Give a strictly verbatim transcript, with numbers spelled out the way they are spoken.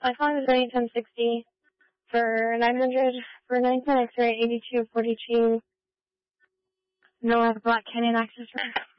My phone is running ten sixty for nine hundred, for nine ten X-ray, eighty-two forty-two North Black Canyon access road.